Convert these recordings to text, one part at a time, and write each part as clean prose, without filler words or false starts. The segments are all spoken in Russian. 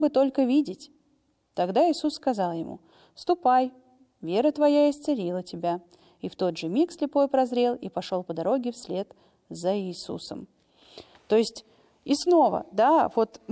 бы только видеть». Тогда Иисус сказал ему: «Ступай, вера твоя исцелила тебя». И в тот же миг слепой прозрел и пошел по дороге вслед за Иисусом. То есть, и снова, да, вот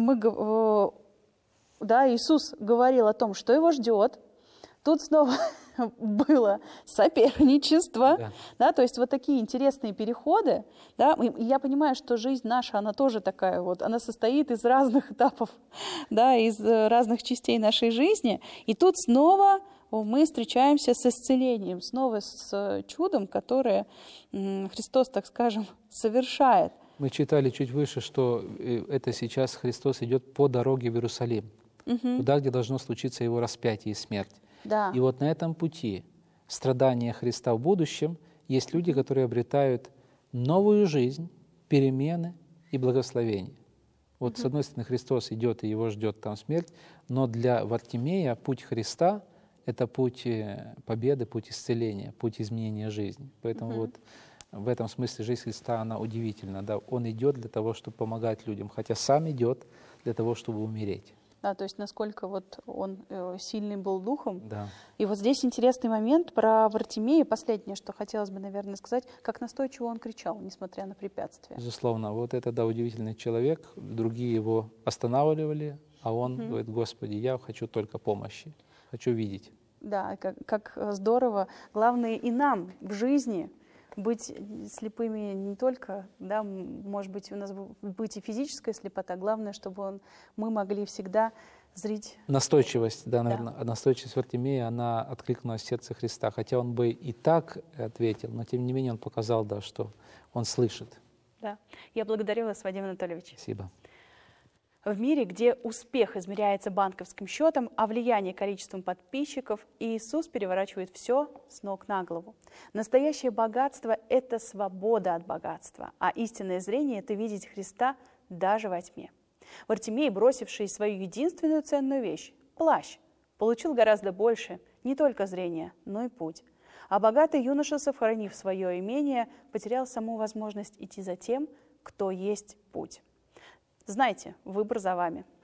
Иисус говорил о том, что его ждет. Тут снова было соперничество, да, то есть вот такие интересные переходы, да, и я понимаю, что жизнь наша, она тоже такая вот, она состоит из разных этапов, да, из разных частей нашей жизни, и тут снова мы встречаемся с исцелением, снова с чудом, которое Христос, так скажем, совершает. Мы читали чуть выше, что это сейчас Христос идет по дороге в Иерусалим, туда, где должно случиться Его распятие и смерть. Да. И вот на этом пути страдания Христа в будущем есть люди, которые обретают новую жизнь, перемены и благословение. Вот с одной стороны Христос идет, и его ждет там смерть, но для Вартимея путь Христа — это путь победы, путь исцеления, путь изменения жизни. Поэтому вот в этом смысле жизнь Христа, она удивительна. Да? Он идет для того, чтобы помогать людям, хотя сам идет для того, чтобы умереть. Да, то есть насколько вот он сильный был духом. Да. И вот здесь интересный момент про Вартимея. Последнее, что хотелось бы, наверное, сказать, как настойчиво он кричал, несмотря на препятствия. Безусловно. Вот это, да, удивительный человек. Другие его останавливали, а он говорит: «Господи, я хочу только помощи, хочу видеть». Да, как здорово. Главное и нам в жизни быть слепыми не только, да, может быть, у нас быть и физическая слепота, главное, чтобы мы могли всегда зрить. Настойчивость, да, наверное, настойчивость Вартимея, она откликнулась в сердце Христа, хотя он бы и так ответил, но тем не менее он показал, да, что он слышит. Да, я благодарю вас, Вадим Анатольевич. Спасибо. В мире, где успех измеряется банковским счетом, а влияние количеством подписчиков, Иисус переворачивает все с ног на голову. Настоящее богатство – это свобода от богатства, а истинное зрение – это видеть Христа даже во тьме. Вартимей, бросивший свою единственную ценную вещь – плащ, получил гораздо больше не только зрения, но и путь. А богатый юноша, сохранив свое имение, потерял саму возможность идти за тем, кто есть путь. Знайте, выбор за вами.